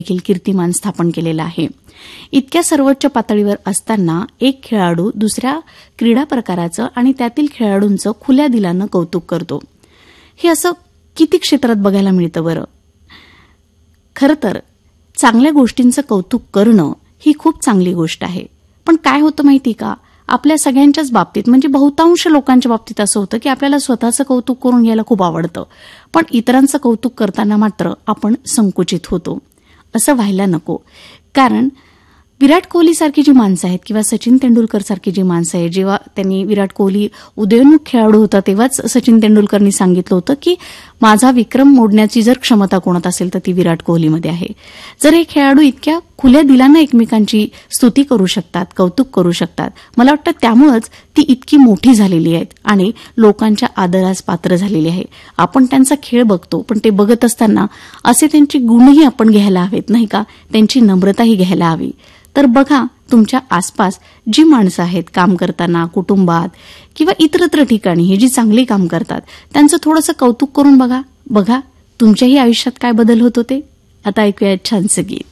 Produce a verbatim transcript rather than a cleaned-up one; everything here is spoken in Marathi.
देखील कीर्तिमान स्थापन केलेला आहे. इतक्या सर्वोच्च पातळीवर असताना एक खेळाडू दुसऱ्या क्रीडा प्रकाराचं आणि त्यातील खेळाडूंचं खुल्या दिलानं कौतुक करतो. हे असं किती क्षेत्रात बघायला मिळतं बरं. खरं तर चांगल्या गोष्टींचं कौतुक करणं ही खूप चांगली गोष्ट आहे. पण काय होतं माहिती का, आपल्या सगळ्यांच्याच बाबतीत म्हणजे बहुतांश लोकांच्या बाबतीत असं होतं की आपल्याला स्वतःचं कौतुक करून घ्यायला खूप आवडतं, पण इतरांचं कौतुक करताना मात्र आपण संकुचित होतो. असं व्हायला नको. कारण विराट कोहली सारखी जी माणसं आहेत किंवा सचिन तेंडुलकर सारखी जी माणसं आहेत, जेव्हा त्यांनी विराट कोहली उदयोन्मुख खेळाडू होता तेव्हाच सचिन तेंडुलकरनी सांगितलं होतं की माझा विक्रम मोडण्याची जर क्षमता कोणात असेल तर ती विराट कोहलीमध्ये आहे. जर हे खेळाडू इतक्या खुल्या दिलानं एकमेकांची स्तुती करू शकतात, कौतुक करू शकतात, मला वाटतं त्यामुळेच ती इतकी मोठी झालेली आहेत आणि लोकांच्या आदरास पात्र झालेली आहे. आपण त्यांचा खेळ बघतो, पण ते बघत असताना असे त्यांची गुणही आपण घ्यायला हवेत नाही का, त्यांची नम्रताही घ्यायला हवी. तर बघा, तुमच्या आसपास जी माणसं आहेत काम करताना, कुटुंबात किंवा इतरत्र ठिकाणी ही जी चांगली काम करतात त्यांचं थोडंसं कौतुक करून बघा. बघा तुमच्याही आयुष्यात काय बदल होत होते. आता ऐकूया छानसं गीत.